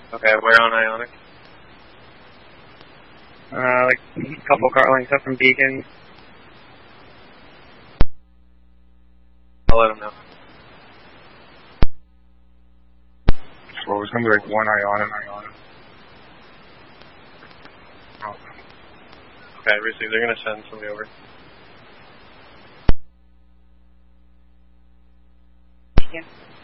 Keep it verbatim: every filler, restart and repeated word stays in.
Okay, where on Ionic? Uh, like a couple car lengths up from Beacon. I'll let him know. So it's going to be like one Ionic. Ionic. Oh. Okay, receive. They're going to send somebody over. Yeah.